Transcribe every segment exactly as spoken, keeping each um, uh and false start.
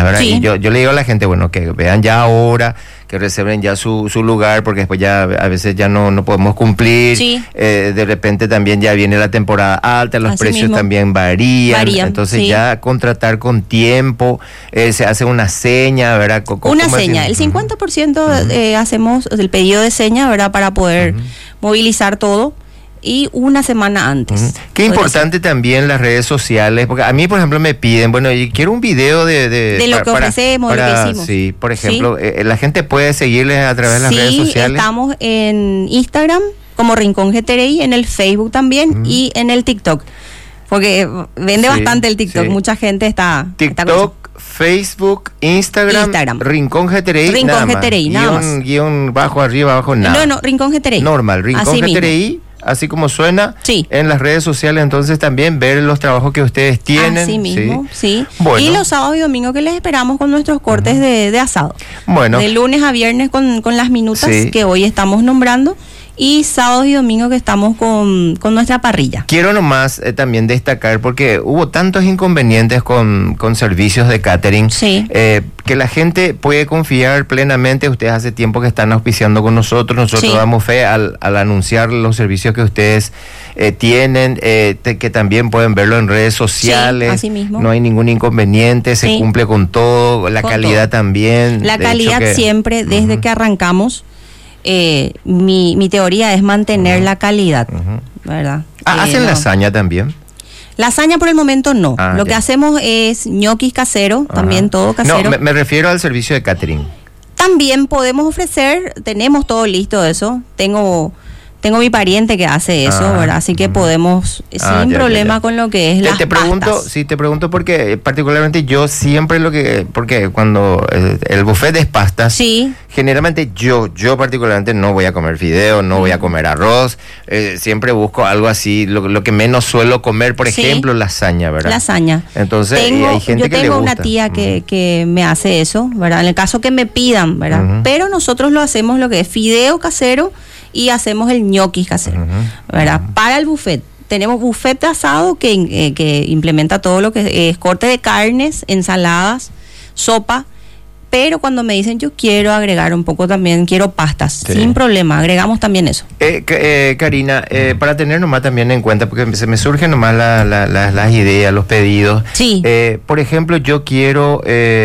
pistas, ¿verdad? Sí. Y yo, yo le digo a la gente, bueno, que vean ya ahora, que reserven ya su, su lugar, porque después ya a veces ya no, no podemos cumplir. Sí. Eh, de repente también ya viene la temporada alta, los Así precios mismo. también varían. Varían, Entonces sí. ya contratar con tiempo, eh, se hace una seña, ¿verdad? Co- Una ¿cómo seña, decimos? el cincuenta por ciento eh, hacemos el pedido de seña, ¿verdad? Para poder movilizar todo. Y una semana antes. Ujú. Qué Puede importante también las redes sociales, porque a mí, por ejemplo, me piden, bueno, yo quiero un video de... De, De lo pa- que ofrecemos, de lo que hicimos. Sí, por ejemplo, Sí. eh, la gente puede seguirles a través de las Sí, redes sociales. estamos en Instagram como Rincón G T R I, en el Facebook también Ujú. y en el TikTok. Porque vende Sí, bastante el TikTok, sí. mucha gente está... está con eso. TikTok, Facebook, Instagram, Instagram. Rincón G T R I, Rincón nada más. G T R I, nada guión, más. guión bajo, arriba, abajo, nada. No, no, Rincón G T R I. Normal, Rincón Así G T R I, mismo. así como suena, Sí. en las redes sociales, entonces también ver los trabajos que ustedes tienen. Así mismo, sí. Bueno. Y los sábados y domingos que les esperamos con nuestros cortes de, de asado. Bueno. De lunes a viernes con, con las minutas Sí. que hoy estamos nombrando. Y sábados y domingos que estamos con, con nuestra parrilla. Quiero nomás eh, también destacar, porque hubo tantos inconvenientes con, con servicios de catering, Sí. eh, que la gente puede confiar plenamente. Ustedes hace tiempo que están auspiciando con nosotros, nosotros Sí. damos fe al, al anunciar los servicios que ustedes eh, tienen, eh, te- que también pueden verlo en redes sociales. así mismo. No hay ningún inconveniente, se Sí. cumple con todo, la Con calidad todo. también. La De hecho calidad que- siempre, desde Ujú. que arrancamos, eh, mi, mi teoría es mantener la calidad, Ujú. ¿verdad? Ah, Eh, ¿hacen no. lasaña también? Lasaña por el momento no. Ah, Lo ya. que hacemos es ñoquis casero, también Ajá. todo casero. No, me, me refiero al servicio de catering. También podemos ofrecer, tenemos todo listo eso. Tengo tengo mi pariente que hace eso, Ah, ¿verdad? Así que ujú. podemos Ah, sin ya, ya, problema ya. con lo que es Te, las te pregunto, pastas. sí, te pregunto porque eh, particularmente yo siempre lo que, porque cuando eh, el buffet es pastas, Sí. generalmente yo, yo particularmente no voy a comer fideo, no voy a comer arroz, eh, siempre busco algo así, lo, lo que menos suelo comer, por Sí. ejemplo, lasaña, ¿verdad? Lasaña. Entonces, y Tengo, hay gente yo que le tengo una gusta. tía que, Ujú. que me hace eso, ¿verdad? En el caso que me pidan, ¿verdad? Ujú. Pero nosotros lo hacemos lo que es fideo casero y hacemos el ñoqui casero, Ujú. ¿verdad? Para el buffet. Tenemos buffet de asado que, eh, que implementa todo lo que es corte de carnes, ensaladas, sopa. Pero cuando me dicen yo quiero agregar un poco también, quiero pastas, Sí. sin problema, agregamos también eso. Eh, ca- eh, Karina, eh, para tener nomás también en cuenta, porque se me surgen nomás la- la- la- las ideas, los pedidos. Sí. Eh, por ejemplo, yo quiero,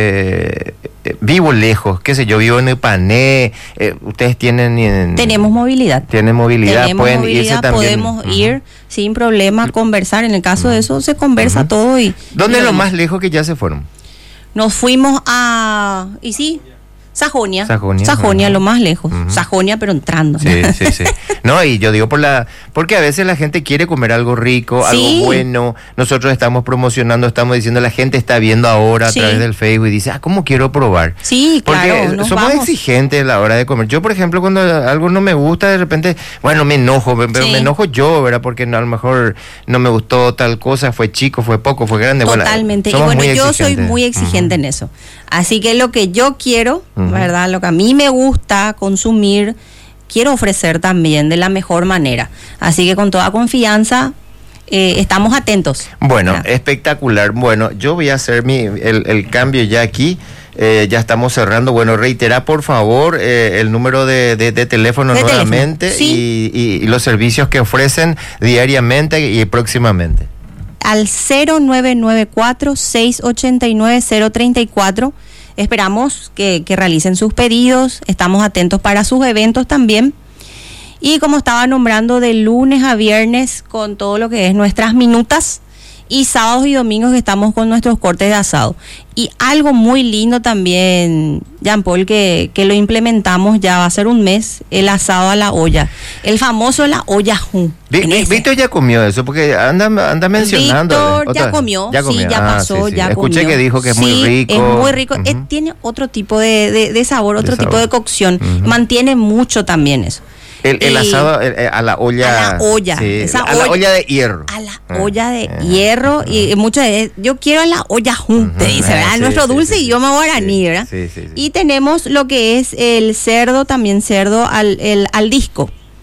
eh, eh, vivo lejos, qué sé yo, vivo en Ipané, eh, ustedes tienen... en- Tenemos movilidad. Tienen movilidad, Tenemos pueden irse movilidad, también. podemos Ujú. ir sin problema, conversar. En el caso de eso, se conversa Ujú. todo y... ¿Dónde y es lo vemos. más lejos que ya se fueron? Nos fuimos a... ¿Y sí? Sajonia. Sajonia, ujú. Lo más lejos. Ujú. Sajonia, pero entrando. Sí, sí, sí. No, y yo digo por la... Porque a veces la gente quiere comer algo rico, Sí. algo bueno. Nosotros estamos promocionando, estamos diciendo, la gente está viendo ahora a Sí. través del Facebook y dice, ah, ¿cómo quiero probar? Sí, Porque claro. nos somos vamos. exigentes a la hora de comer. Yo, por ejemplo, cuando algo no me gusta, de repente, bueno, me enojo, pero Sí. me enojo yo, ¿verdad? Porque no, a lo mejor no me gustó tal cosa, fue chico, fue poco, fue grande. Bueno, Totalmente. Y somos bueno, muy yo soy exigentes. muy exigente Ujú. en eso. Así que lo que yo quiero, Ujú. ¿verdad? Lo que a mí me gusta consumir, quiero ofrecer también de la mejor manera. Así que con toda confianza, eh, estamos atentos. Bueno, ¿verdad? espectacular. Bueno, yo voy a hacer mi, el, el cambio ya aquí. Eh, ya estamos cerrando. Bueno, reitera por favor eh, el número de, de, de teléfono De nuevamente teléfono, sí. y, y- y los servicios que ofrecen diariamente y próximamente. Al cero nueve nueve cuatro, seis ocho nueve, cero tres cuatro. Esperamos que, que realicen sus pedidos, estamos atentos para sus eventos también. Y como estaba nombrando, de lunes a viernes con todo lo que es nuestras minutas y sábados y domingos que estamos con nuestros cortes de asado. Y algo muy lindo también, Jean Paul, que, que lo implementamos ya va a ser un mes, el asado a la olla. El famoso la olla Ju. Vi- En vi- ese. Víctor ya comió eso, porque anda, anda mencionando. Víctor otra- ya comió, ya sí, comió. ya Ah, pasó, sí, sí. ya Escuché comió. que dijo que es Sí, muy rico. es muy rico. Ujú. Eh, tiene otro tipo de, de- de sabor, otro De tipo sabor. de cocción. Ujú. Mantiene mucho también eso. El, el Y- asado eh, eh, a la olla. A la olla, sí, esa a la olla- olla de hierro. A la Ah, olla de ah, hierro ah. y mucho de, yo quiero a la olla junta, Ujú. dice, Ah, ¿verdad? sí, Nuestro sí, dulce sí, idioma sí. guaraní, Sí, ¿verdad? sí, sí, sí. Y tenemos lo que es el cerdo, también cerdo al, el, al disco.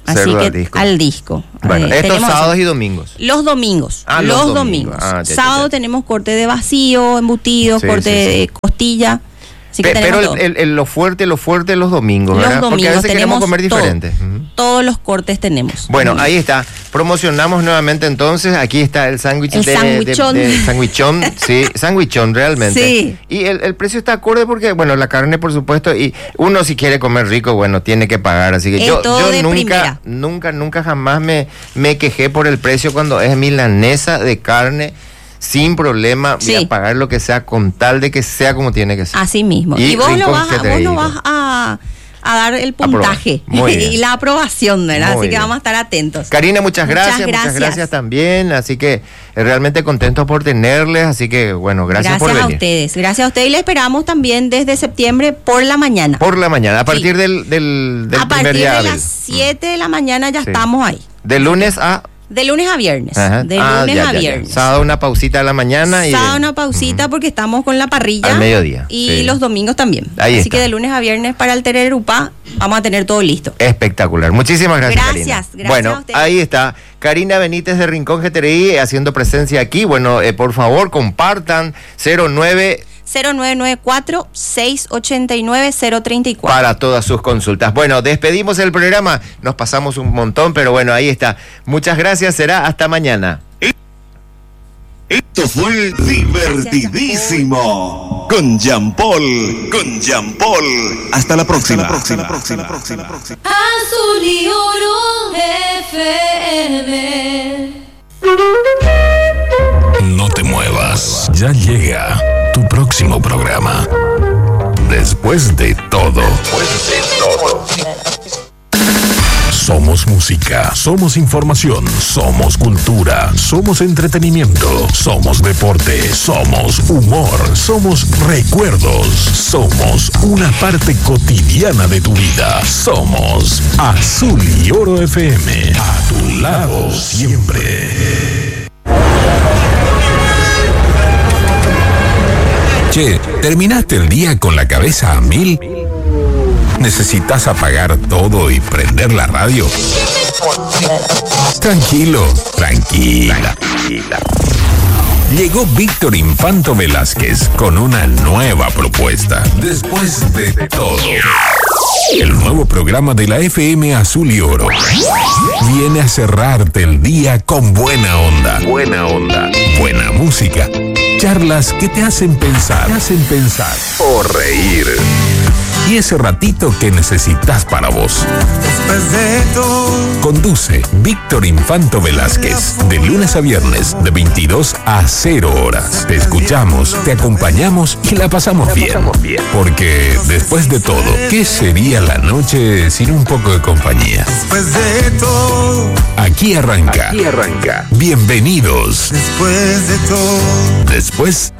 Así Cerdo que al disco. al disco. Bueno, Eh, estos tenemos sábados eso. y domingos. Los domingos. Ah, los los domingos. domingos. Ah, ya, ya, Sábado ya. tenemos corte de vacío, embutidos, Sí, corte sí, sí. de costilla. Así que Pe- tenemos pero todo. el, el- el- lo fuerte, lo fuerte los domingos, Los ¿verdad? Porque a domingos veces queremos tenemos comer todo. diferente. Ujú. Todos los cortes tenemos. Bueno, ahí está. Promocionamos nuevamente entonces. Aquí está el sándwich El de, de- sandwichón. de- sandwichón, sí, sandwichón realmente. Sí. Y el, el precio está acorde porque, bueno, la carne, por supuesto, y uno si quiere comer rico, bueno, tiene que pagar. Así que Es yo, todo yo de nunca, primera. nunca, nunca jamás me, me quejé por el precio cuando es milanesa de carne. Sin problema, voy Sí. a pagar lo que sea con tal de que sea como tiene que ser. Así mismo. Y Y, vos, lo rincón vas, a, que te vos no digo. vas a, a dar el Aprobar. puntaje Muy bien. y la aprobación, ¿verdad? Muy Así que bien. vamos a estar atentos. Karina, muchas Muchas gracias, muchas gracias. gracias también, así que eh, realmente contentos por tenerles, así que bueno, gracias, por a venir. ustedes. Gracias a ustedes. Y le esperamos también desde septiembre por la mañana. Por la mañana, a partir Sí. del, del, del a primer partir día de hábil. las siete de la mañana ya Sí. estamos ahí. De lunes a... De lunes a viernes. Ajá. De Ah, lunes ya, a ya, ya. viernes. Sábado una pausita a la mañana y... Sábado una pausita porque estamos con la parrilla. Al mediodía, Y sí. los domingos también. Ahí Así está. que de lunes a viernes para el Tererupá vamos a tener todo listo. Espectacular. Muchísimas gracias, Gracias, Karina. gracias Bueno, a ustedes. ahí está. Karina Benítez de Rincón G T R I haciendo presencia aquí. Bueno, eh, por favor, compartan cero nueve cero nueve nueve cuatro, seis ocho nueve, cero tres cuatro. para todas sus consultas. Bueno, despedimos el programa. Nos pasamos un montón, pero bueno, ahí está. Muchas gracias. Será hasta mañana. Esto fue divertidísimo. Con Jean Paul. Con Jean Paul. Hasta la próxima. Hasta la próxima. próxima, próxima. Azul y Oro F M. No te muevas. Ya llega tu próximo programa. Después de todo. Después de todo. Somos música, somos información, somos cultura, somos entretenimiento, somos deporte, somos humor, somos recuerdos, somos una parte cotidiana de tu vida. Somos Azul y Oro F M, a tu lado siempre. Che, ¿terminaste el día con la cabeza a mil? ¿Necesitas apagar todo y prender la radio? Tranquilo, tranquila. Llegó Víctor Infanto Velázquez con una nueva propuesta. Después de todo. El nuevo programa de la F M Azul y Oro viene a cerrarte el día con buena onda. Buena onda. Buena música. Charlas que te hacen pensar. Te hacen pensar. O reír. Y ese ratito que necesitas para vos. Conduce Víctor Infanto Velázquez, de lunes a viernes, de veintidós a cero horas. Te escuchamos, te acompañamos y la pasamos bien. Porque después de todo, ¿qué sería la noche sin un poco de compañía? Aquí arranca. Aquí arranca. Bienvenidos. Después de todo. Después